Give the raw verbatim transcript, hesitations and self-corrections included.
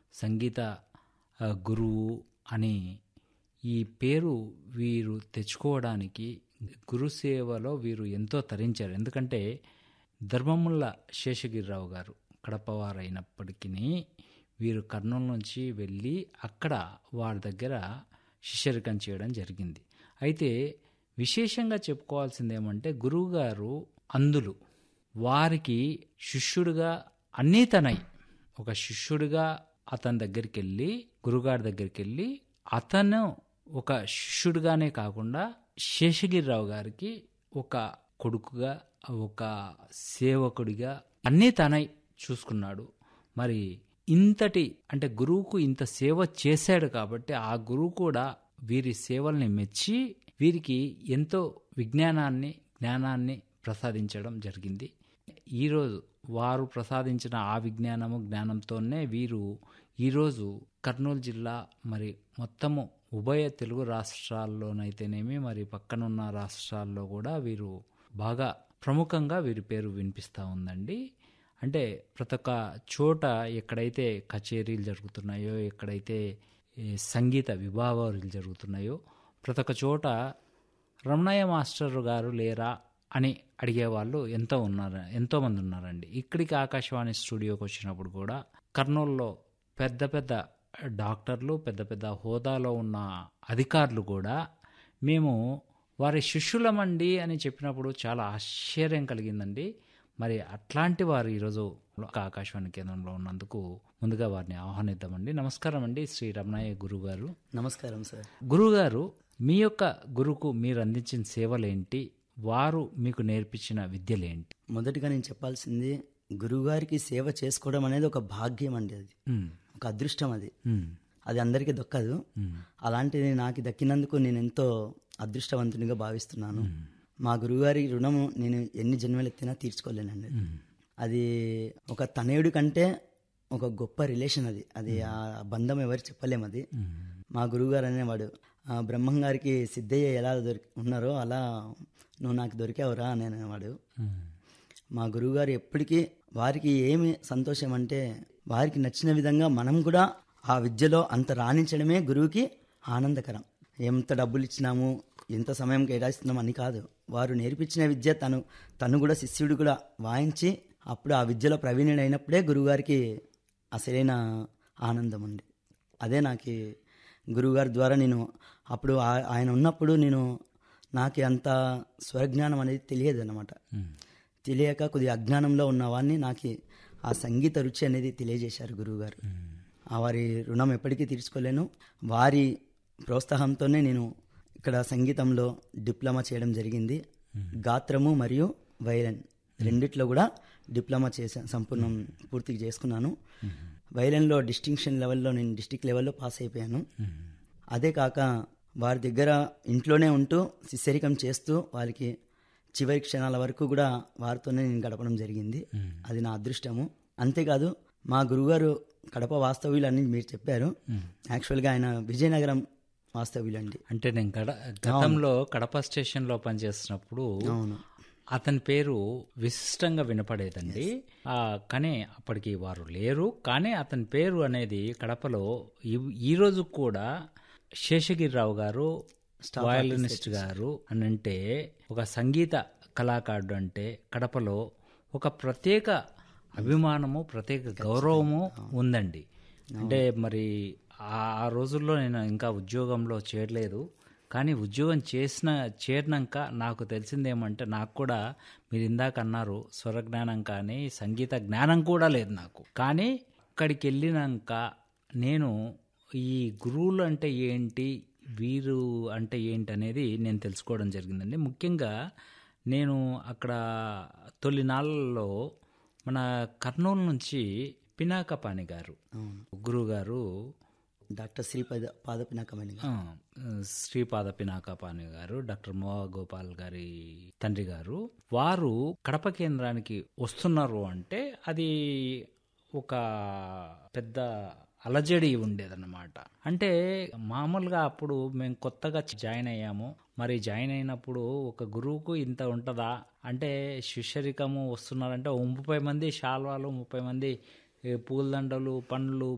సంగీత ఆ, గురువు అని ఈ పేరు వీరు తెచ్చుకోవడానికి గురుసేవలో వీరు ఎంతో తరించారు. ఎందుకంటే ధర్మముల్ల శేషగిరిరావు గారు కడపవారైనప్పటికీ వీరు కర్నూలు నుంచి వెళ్ళి అక్కడ వారి దగ్గర శిష్యరికం చేయడం జరిగింది. అయితే విశేషంగా చెప్పుకోవాల్సింది ఏమంటే గురువుగారు అందులు వారికి శిష్యుడిగా అన్నీ తనై ఒక శిష్యుడిగా అతని దగ్గరికి వెళ్ళి గురుగారి దగ్గరికి వెళ్ళి అతను ఒక శిష్యుడిగానే కాకుండా శేషగిరిరావు గారికి ఒక కొడుకుగా ఒక సేవకుడిగా అన్నీ తనై చూసుకున్నాడు. మరి ఇంతటి అంటే గురువుకు ఇంత సేవ చేశాడు కాబట్టి ఆ గురువు కూడా వీరి సేవల్ని మెచ్చి వీరికి ఎంతో విజ్ఞానాన్ని జ్ఞానాన్ని ప్రసాదించడం జరిగింది. ఈరోజు వారు ప్రసాదించిన ఆ విజ్ఞానము జ్ఞానంతోనే వీరు ఈరోజు కర్నూలు జిల్లా మరి మొత్తము ఉభయ తెలుగు రాష్ట్రాల్లోనైతేనేమి మరి పక్కనున్న రాష్ట్రాల్లో కూడా వీరు బాగా ప్రముఖంగా వీరి పేరు వినిపిస్తూ ఉందండి. అంటే ప్రతి ఒక్క చోట ఎక్కడైతే కచేరీలు జరుగుతున్నాయో ఎక్కడైతే సంగీత విభావాలు జరుగుతున్నాయో ప్రతి ఒక్క చోట రమణయ్య మాస్టర్ గారు లేరా అని అడిగేవాళ్ళు ఎంతో ఉన్నారు ఎంతోమంది ఉన్నారండి. ఇక్కడికి ఆకాశవాణి స్టూడియోకి వచ్చినప్పుడు కూడా కర్నూలులో పెద్ద పెద్ద డాక్టర్లు పెద్ద పెద్ద హోదాలో ఉన్న అధికారులు కూడా మేము వారి శిష్యులమండి అని చెప్పినప్పుడు చాలా ఆశ్చర్యం కలిగిందండి. మరి అట్లాంటి వారు ఈరోజు ఆకాశవాణి కేంద్రంలో ఉన్నందుకు ముందుగా వారిని ఆహ్వానిద్దామండి. నమస్కారం అండి శ్రీ రమణయ్య గురుగారు. నమస్కారం సార్. గురుగారు, మీ యొక్క గురుకు మీరు అందించిన సేవలేంటి, వారు మీకు నేర్పించిన విద్యలేంటి? మొదటిగా నేను చెప్పాల్సింది గురువుగారికి సేవ చేసుకోవడం అనేది ఒక భాగ్యం అండి. అది ఒక అదృష్టం. అది అది అందరికీ దక్కదు. అలాంటిది నాకు దక్కినందుకు నేను ఎంతో అదృష్టవంతునిగా భావిస్తున్నాను. మా గురువుగారి రుణము నేను ఎన్ని జన్మలు ఎత్తినా తీర్చుకోలేనండి. అది ఒక తనయుడి కంటే ఒక గొప్ప రిలేషన్. అది అది ఆ బంధం ఎవరు చెప్పలేము. అది మా గురువుగారు అనేవాడు, బ్రహ్మంగారికి సిద్ధయ్య ఎలా దొరికి ఉన్నారో అలా నువ్వు నాకు దొరికావురా అని అనేవాడు. మా గురువుగారు ఎప్పటికీ వారికి ఏమి సంతోషం అంటే వారికి నచ్చిన విధంగా మనం కూడా ఆ విద్యలో అంత రాణించడమే గురువుకి ఆనందకరం. ఎంత డబ్బులు ఇచ్చినాము ఎంత సమయం కేటాయిస్తున్నాం అని కాదు, వారు నేర్పించిన విద్య తను తను కూడా శిష్యుడు కూడా వాయించి అప్పుడు ఆ విద్యలో ప్రవీణుడు అయినప్పుడే గురువుగారికి అసలైన ఆనందం అండి. అదే నాకు గురువుగారి ద్వారా నేను అప్పుడు ఆయన ఉన్నప్పుడు నేను నాకు అంత స్వరజ్ఞానం అనేది తెలియదు అన్నమాట. తెలియక కొద్దిగా అజ్ఞానంలో ఉన్నవాడిని నాకు ఆ సంగీత రుచి అనేది తెలియజేశారు గురువుగారు. ఆ వారి రుణం ఎప్పటికీ తీర్చుకోలేను. వారి ప్రోత్సాహంతోనే నేను ఇక్కడ సంగీతంలో డిప్లొమా చేయడం జరిగింది. గాత్రము మరియు వైలన్ రెండిట్లో కూడా డిప్లొమా చేసా సంపూర్ణం పూర్తిగా చేసుకున్నాను. వైలన్లో డిస్టింక్షన్ లెవెల్లో నేను డిస్టిక్ లెవెల్లో పాస్ అయిపోయాను. అదే కాక వారి దగ్గర ఇంట్లోనే ఉంటూ శిష్యరికం చేస్తూ వారికి చివరి క్షణాల వరకు కూడా వారితోనే నేను గడపడం జరిగింది. అది నా అదృష్టము. అంతేకాదు మా గురువుగారు కడప వాస్తవ్యులు అని మీరు చెప్పారు. యాక్చువల్గా ఆయన విజయనగరం వాస్తవ్యులు అండి. అంటే నేను గడ గతంలో కడప స్టేషన్లో పనిచేస్తున్నప్పుడు అతని పేరు విశిష్టంగా వినపడేదండి. కానీ అప్పటికి వారు లేరు. కానీ అతని పేరు అనేది కడపలో ఈ రోజు కూడా శేషగిరిరావు గారు వయలినిస్ట్ గారు అని అంటే ఒక సంగీత కళాకారుడు అంటే కడపలో ఒక ప్రత్యేక అభిమానము ప్రత్యేక గౌరవము ఉందండి. అంటే మరి ఆ రోజుల్లో నేను ఇంకా ఉద్యోగంలో చేరలేదు. కానీ ఉద్యోగం చేసిన చేరినాక నాకు తెలిసిందేమంటే నాకు కూడా మీరు ఇందాక అన్నారు స్వరజ్ఞానం కానీ సంగీత జ్ఞానం కూడా లేదు నాకు. కానీ అక్కడికి వెళ్ళినాక నేను ఈ గురువులు అంటే ఏంటి వీరు అంటే ఏంటి అనేది నేను తెలుసుకోవడం జరిగిందండి. ముఖ్యంగా నేను అక్కడ తొలినాళ్ళలో మన కర్నూలు నుంచి పినాకపాణి గారు గురువు గారు డాక్టర్ శ్రీపాద పాద పినాకపాణి శ్రీపాద పినాకపాణి గారు డాక్టర్ మోహ గోపాల్ గారి తండ్రి గారు వారు కడప కేంద్రానికి వస్తున్నారు అంటే అది ఒక పెద్ద అలజడి ఉండేదన్నమాట. అంటే మామూలుగా అప్పుడు మేము కొత్తగా జాయిన్ అయ్యాము. మరి జాయిన్ అయినప్పుడు ఒక గురువుకు ఇంత ఉంటుందా అంటే శిష్యరికము వస్తున్నారంటే ముప్పై మంది శాల్వాలు ముప్పై మంది పూలదండలు పండ్లు